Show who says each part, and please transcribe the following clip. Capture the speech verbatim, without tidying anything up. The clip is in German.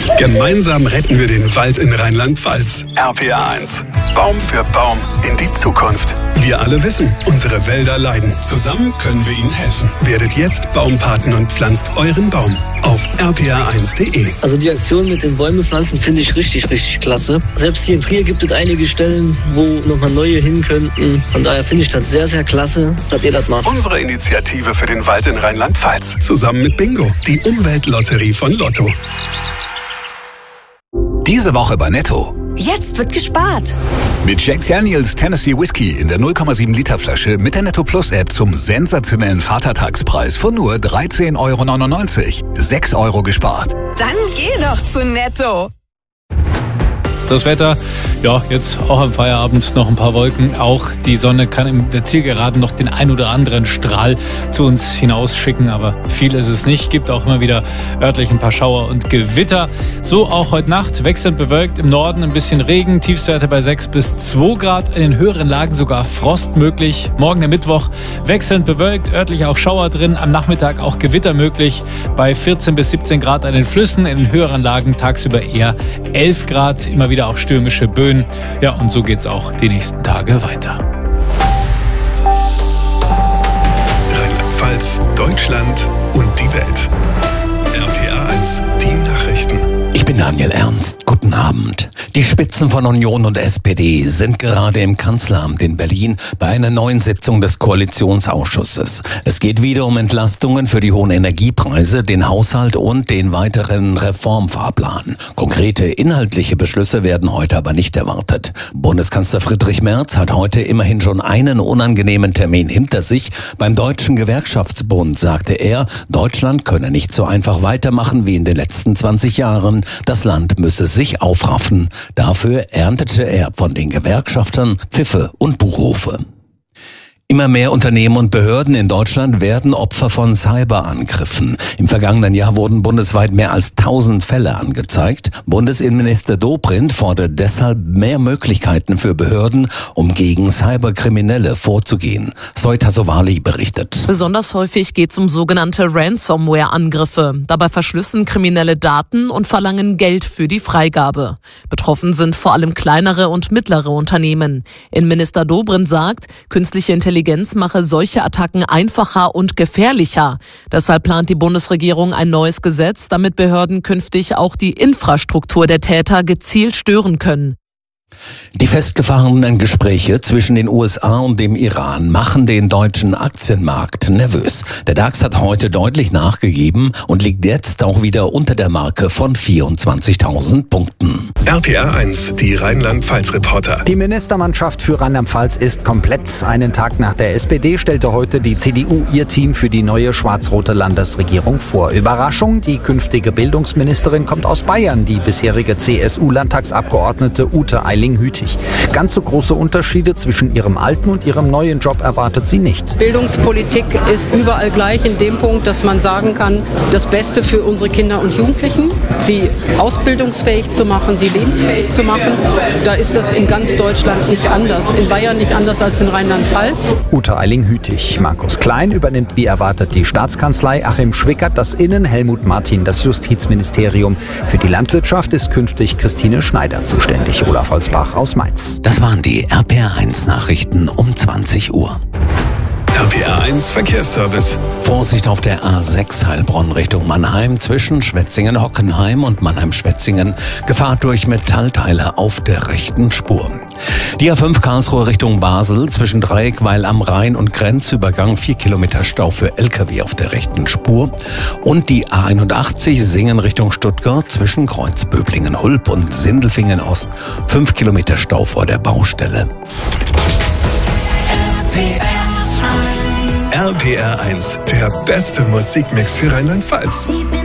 Speaker 1: Gemeinsam retten wir den Wald in Rheinland-Pfalz. R P R eins. Baum für Baum in die Zukunft. Wir alle wissen, unsere Wälder leiden. Zusammen können wir ihnen helfen. Werdet jetzt Baumpaten und pflanzt euren Baum auf r p r eins punkt d e.
Speaker 2: Also die Aktion mit den Bäume pflanzen finde ich richtig, richtig klasse. Selbst hier in Trier gibt es einige Stellen, wo nochmal neue hin könnten. Von daher finde ich das sehr, sehr klasse, dass ihr das macht.
Speaker 1: Unsere Initiative für den Wald in Rheinland-Pfalz. Zusammen mit Bingo, die Umweltlotterie von Lotto.
Speaker 3: Diese Woche bei Netto.
Speaker 4: Jetzt wird gespart.
Speaker 3: Mit Jack Daniels Tennessee Whiskey in der null Komma sieben Liter Flasche mit der Netto Plus App zum sensationellen Vatertagspreis von nur dreizehn Euro neunundneunzig. sechs Euro gespart.
Speaker 4: Dann geh doch zu Netto.
Speaker 5: Das Wetter, ja, jetzt auch am Feierabend noch ein paar Wolken. Auch die Sonne kann in der Zielgeraden noch den ein oder anderen Strahl zu uns hinausschicken, aber viel ist es nicht. Gibt auch immer wieder örtlich ein paar Schauer und Gewitter. So auch heute Nacht, wechselnd bewölkt, im Norden ein bisschen Regen, Tiefstwerte bei sechs bis zwei Grad, in den höheren Lagen sogar Frost möglich. Morgen der Mittwoch, wechselnd bewölkt, örtlich auch Schauer drin, am Nachmittag auch Gewitter möglich, bei vierzehn bis siebzehn Grad an den Flüssen, in den höheren Lagen tagsüber eher elf Grad, immer wieder wieder auch stürmische Böen. Ja, und so geht's auch die nächsten Tage weiter.
Speaker 1: Rheinland-Pfalz, Deutschland und die Welt. R P R eins, die Nachrichten.
Speaker 6: Ich bin Daniel Ernst. Guten Abend. Die Spitzen von Union und S P D sind gerade im Kanzleramt in Berlin bei einer neuen Sitzung des Koalitionsausschusses. Es geht wieder um Entlastungen für die hohen Energiepreise, den Haushalt und den weiteren Reformfahrplan. Konkrete inhaltliche Beschlüsse werden heute aber nicht erwartet. Bundeskanzler Friedrich Merz hat heute immerhin schon einen unangenehmen Termin hinter sich. Beim Deutschen Gewerkschaftsbund sagte er, Deutschland könne nicht so einfach weitermachen wie in den letzten zwanzig Jahren. Das Land müsse sich aufraffen. Dafür erntete er von den Gewerkschaftern Pfiffe und Buchrufe. Immer mehr Unternehmen und Behörden in Deutschland werden Opfer von Cyberangriffen. Im vergangenen Jahr wurden bundesweit mehr als tausend Fälle angezeigt. Bundesinnenminister Dobrindt fordert deshalb mehr Möglichkeiten für Behörden, um gegen Cyberkriminelle vorzugehen. Zoe Tassovali berichtet.
Speaker 7: Besonders häufig geht es um sogenannte Ransomware-Angriffe. Dabei verschlüsseln Kriminelle Daten und verlangen Geld für die Freigabe. Betroffen sind vor allem kleinere und mittlere Unternehmen. Innenminister Dobrindt sagt, künstliche Intelligenz Intelligenz mache solche Attacken einfacher und gefährlicher. Deshalb plant die Bundesregierung ein neues Gesetz, damit Behörden künftig auch die Infrastruktur der Täter gezielt stören können.
Speaker 6: Die festgefahrenen Gespräche zwischen den U S A und dem Iran machen den deutschen Aktienmarkt nervös. Der DAX hat heute deutlich nachgegeben und liegt jetzt auch wieder unter der Marke von vierundzwanzigtausend Punkten.
Speaker 1: R P R eins, die Rheinland-Pfalz-Reporter.
Speaker 8: Die Ministermannschaft für Rheinland-Pfalz ist komplett. Einen Tag nach der S P D stellte heute die C D U ihr Team für die neue schwarz-rote Landesregierung vor. Überraschung, die künftige Bildungsministerin kommt aus Bayern, die bisherige C S U-Landtagsabgeordnete Ute Eiling-Hütig. Ganz so große Unterschiede zwischen ihrem alten und ihrem neuen Job erwartet sie nicht.
Speaker 9: Bildungspolitik ist überall gleich in dem Punkt, dass man sagen kann, das Beste für unsere Kinder und Jugendlichen, sie ausbildungsfähig zu machen, sie lebensfähig zu machen. Da ist das in ganz Deutschland nicht anders. In Bayern nicht anders als in Rheinland-Pfalz.
Speaker 8: Ute Eiling-Hütig. Markus Klein übernimmt wie erwartet die Staatskanzlei, Achim Schwickert das Innen, Helmut Martin das Justizministerium. Für die Landwirtschaft ist künftig Christine Schneider zuständig. Olaf Holzbach aus Mainz.
Speaker 6: Das waren die R P R eins Nachrichten um zwanzig Uhr.
Speaker 1: R P R eins Verkehrsservice.
Speaker 6: Vorsicht auf der A sechs Heilbronn Richtung Mannheim zwischen Schwetzingen-Hockenheim und Mannheim-Schwetzingen. Gefahr durch Metallteile auf der rechten Spur. Die A fünf Karlsruhe Richtung Basel zwischen Dreieckweil am Rhein und Grenzübergang vier Kilometer Stau für L K W auf der rechten Spur. Und die A einundachtzig Singen Richtung Stuttgart zwischen Kreuzböblingen-Hulb und Sindelfingen Ost fünf Kilometer Stau vor der Baustelle.
Speaker 1: R P R eins, der beste Musikmix für Rheinland-Pfalz.